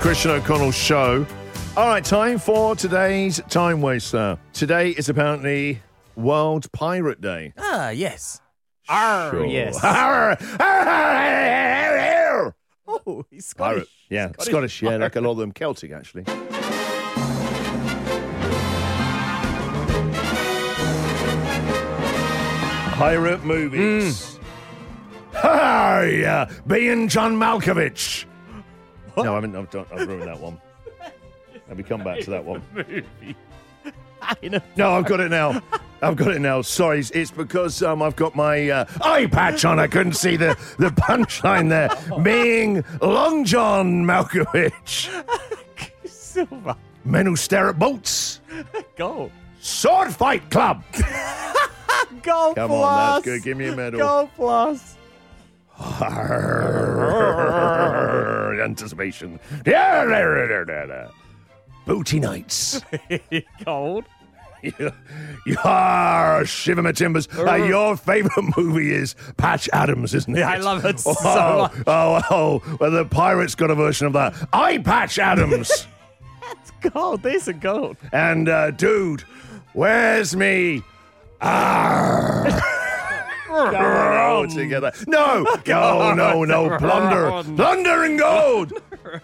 Christian O'Connell Show. All right, time for today's Time Waster. Today is apparently World Pirate Day. Ah, yes. Arr, yes. Oh, he's Scottish. Pirate. Yeah, Scottish. Yeah, like a lot of them Celtic, actually. Pirate movies. Hi, being John Malkovich. What? No, I've ruined that one. Let me come back to that one. No, I've got it now. Sorry, it's because I've got my eye patch on. I couldn't see the punchline there. Being Long John Malkovich. Silver. Men who stare at boats. Gold. Sword Fight Club. Gold Come plus. on, that's good. Give me a medal. Gold plus. Anticipation. Booty Nights. Gold. Yeah, shiver my timbers. Your favourite movie is Patch Adams, isn't it? Yeah, I love it so much. Well, the Pirates got a version of that. I Patch Adams. That's gold. These are gold. And, dude, where's me? Go together. No, no. Plunder and gold.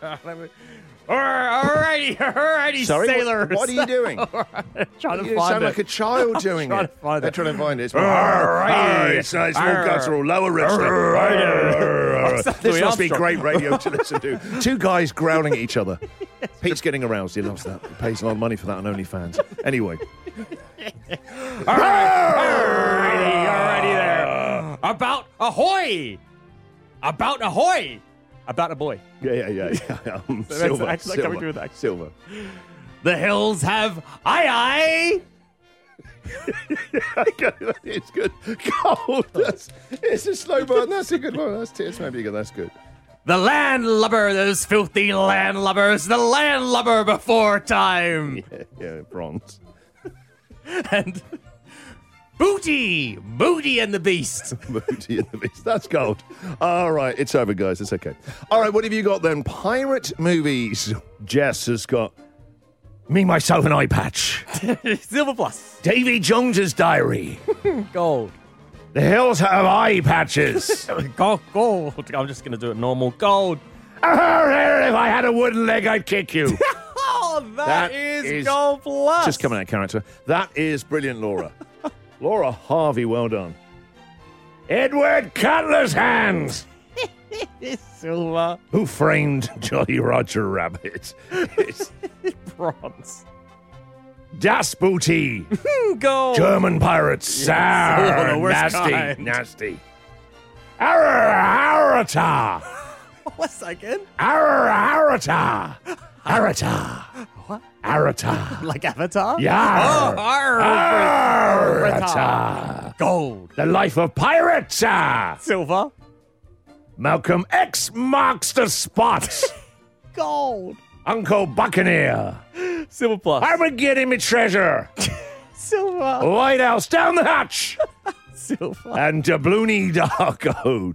Alrighty, Sorry, sailors. what are you doing? Trying to You find sound it. like a child doing Trying it. to find They're it. trying to find it. It's Alrighty. It's nice. Small guttural, lower register. This must be great radio to listen to. Two guys growling at each other. Pete's getting aroused. He loves that. He pays a lot of money for that on OnlyFans. Anyway. Alrighty there. About ahoy! About ahoy! About a boy. Yeah. That's actually coming through that. Silver. The hills have aye. It's good. Gold. It's a slow burn. That's a good one. That's maybe good. That's good. The landlubber, those filthy landlubbers, the landlubber before time. Yeah, bronze. And Booty and the Beast. Booty and the Beast. That's gold. All right, it's over, guys. It's okay. All right, what have you got then? Pirate movies. Jess has got Me, Myself, and Eye Patch. Silver plus. Davy Jones's Diary. Gold. The Hills Have Eye Patches. Gold. I'm just going to do it normal. Gold. If I had a wooden leg, I'd kick you. Oh, That that is is gold plus. Just coming out of character. That is brilliant, Laura. Laura Harvey, well done. Edward Cutler's Hands. Silver. Who Framed Jolly Roger Rabbit? It's Bronze. Das Booty. Gold. German pirates. Oh, the worst Nasty. kind. Nasty. Arata. What's that again? Arata. Arata. What? Arata. Like Avatar? Yar. Oh, Arata. Gold. The Life of Pirates. Silver. Malcolm X marks the spot. Gold. Uncle Buccaneer. Silver plus. I'm getting me treasure. Silver. Lighthouse down the hatch. Silver. And doubloony Darko.